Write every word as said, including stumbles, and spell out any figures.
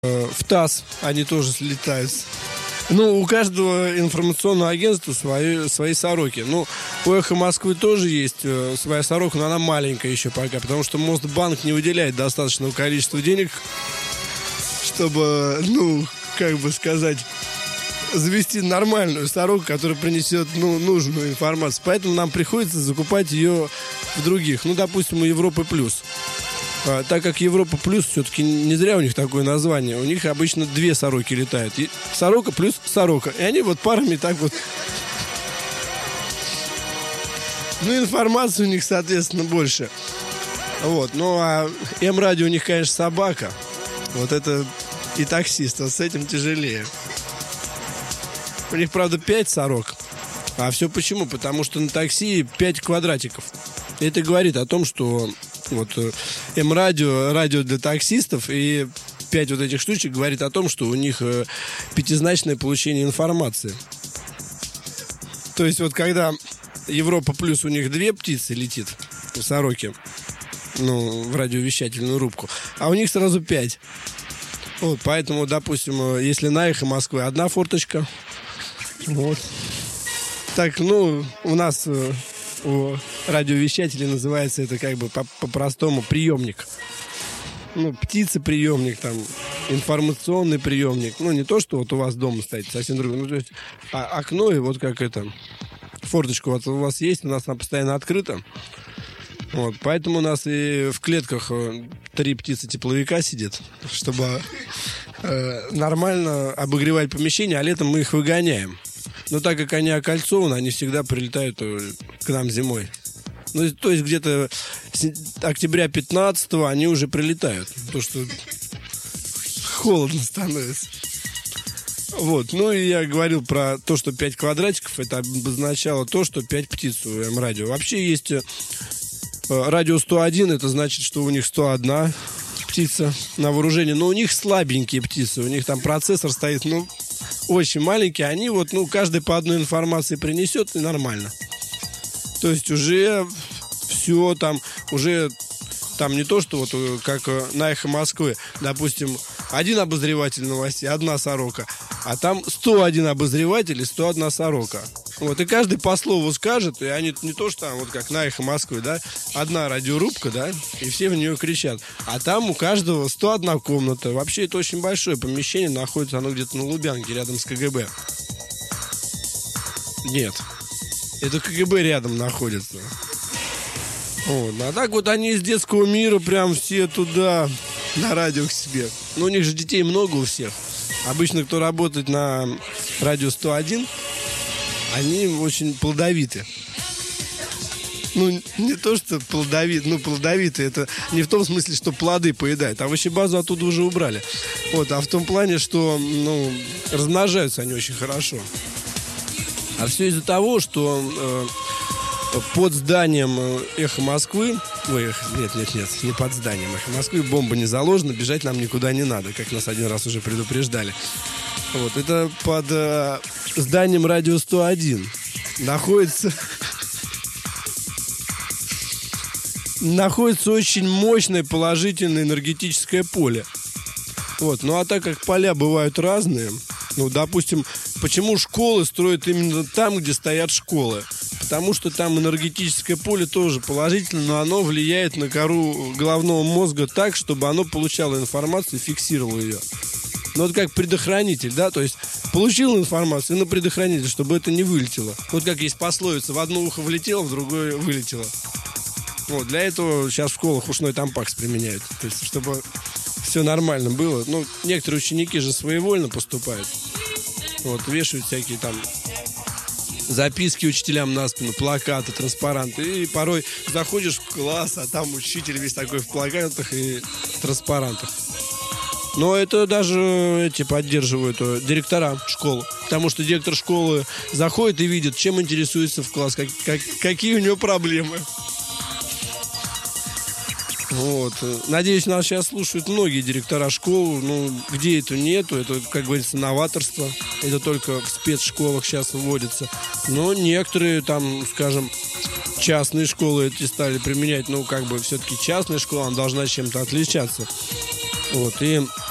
В ТАСС они тоже слетаются. Ну, у каждого информационного агентства свои, свои сороки. Ну, у «Эхо Москвы» тоже есть э, своя сорока, но она маленькая еще пока, потому что Мосбанк не выделяет достаточного количества денег, чтобы, ну, как бы сказать, завести нормальную сороку, которая принесет, ну, нужную информацию. Поэтому нам приходится закупать ее в других. Ну, допустим, у Европы Плюс. А, так как Европа Плюс, все-таки не зря у них такое название. У них обычно две сороки летают. И сорока плюс сорока. И они вот парами так вот. Ну, информации у них, соответственно, больше. Вот. Ну, а М-радио у них, конечно, собака. Вот это и таксист. Вот с этим тяжелее. У них, правда, пять сорок. А все почему? Потому что на такси пять квадратиков. И это говорит о том, что вот М-радио, радио для таксистов, и пять вот этих штучек говорит о том, что у них э, пятизначное получение информации. То есть вот когда Европа Плюс, у них две птицы летит, сороки, ну, в радиовещательную рубку, а у них сразу пять. Вот, поэтому, допустим, если на «Эхо Москвы» одна форточка, вот. Так, ну, у нас... У радиовещателей называется это как бы по-простому приемник. Ну, птица-приемник, там, информационный приемник. Ну, не то, что вот у вас дома стоит, совсем другое. Ну, то есть, а окно, и вот как это, форточка вот у вас есть, у нас она постоянно открыта. Вот, поэтому у нас и в клетках три птицы-тепловика сидят, чтобы э, нормально обогревать помещение, а летом мы их выгоняем. Но так как они окольцованы, они всегда прилетают к нам зимой. Ну, то есть где-то с октября пятнадцатого они уже прилетают. Потому что холодно становится. Вот. Ну, и я говорил про то, что пять квадратиков, это обозначало то, что пять птиц у М-радио. Вообще есть радио сто один, это значит, что у них сто одна птица на вооружении. Но у них слабенькие птицы. У них там процессор стоит, ну... очень маленькие, они вот, ну, каждый по одной информации принесет, и нормально. То есть уже все там, уже там не то, что вот как на «Эхо Москвы», допустим, один обозреватель новостей, одна сорока, а там сто один обозреватель и сто одна сорока. Вот, и каждый по слову скажет, и они не то, что там, вот как на «Эхо Москвы», да, одна радиорубка, да, и все в нее кричат. А там у каждого сто одна комната. Вообще, это очень большое помещение, находится оно где-то на Лубянке, рядом с ка гэ бэ. Нет, это ка гэ бэ рядом находится. Вот. А так вот они из детского мира прям все туда, на радио к себе. Ну, у них же детей много у всех. Обычно, кто работает на радио сто один, они очень плодовиты. Ну, не то, что плодовит, ну, плодовитые, это не в том смысле, что плоды поедают, а овощебазу оттуда уже убрали. Вот, а в том плане, что, ну, размножаются они очень хорошо. А все из-за того, что э, под зданием «Эхо Москвы», ой, нет, нет, нет, не под зданием «Эхо Москвы», бомба не заложена, бежать нам никуда не надо, как нас один раз уже предупреждали. Вот, это под э, зданием радио сто один находится... находится очень мощное положительное энергетическое поле. Вот. Ну, а так как поля бывают разные, ну, допустим, почему школы строят именно там, где стоят школы? Потому что там энергетическое поле тоже положительное, но оно влияет на кору головного мозга так, чтобы оно получало информацию и фиксировало ее. Ну, вот как предохранитель, да, то есть получил информацию, на предохранитель, чтобы это не вылетело. Вот как есть пословица: в одно ухо влетело, в другое вылетело. Вот, для этого сейчас в школах ушной тампакс применяют. То есть, чтобы все нормально было. Ну, некоторые ученики же своевольно поступают. Вот, вешают всякие там записки учителям на спину, плакаты, транспаранты. И порой заходишь в класс, а там учитель весь такой в плакатах и транспарантах. Но это даже эти поддерживают директора школы. Потому что директор школы заходит и видит, чем интересуется в класс, как, как, какие у него проблемы. Вот. Надеюсь, нас сейчас слушают многие директора школ. Ну, где это нету, это, как говорится, новаторство. Это только в спецшколах сейчас вводится. Но некоторые там, скажем, частные школы эти стали применять. Ну, как бы все-таки частная школа, она должна чем-то отличаться. Вот. И